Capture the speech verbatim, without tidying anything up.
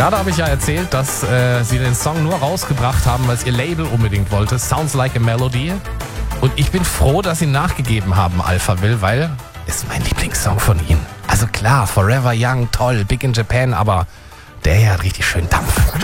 Gerade habe ich ja erzählt, dass äh, sie den Song nur rausgebracht haben, weil es ihr Label unbedingt wollte. Sounds Like a Melody. Und ich bin froh, dass sie nachgegeben haben, Alphaville, weil ist mein Lieblingssong von ihnen. Also klar, Forever Young, toll, Big in Japan, aber der hier hat richtig schön Dampf.